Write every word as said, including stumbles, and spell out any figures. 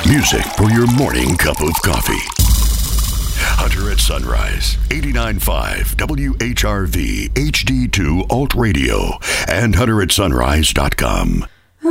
Music for your morning cup of coffee. Hunter at Sunrise, eighty-nine point five W H R V H D two Alt Radio, and hunter at sunrise dot com.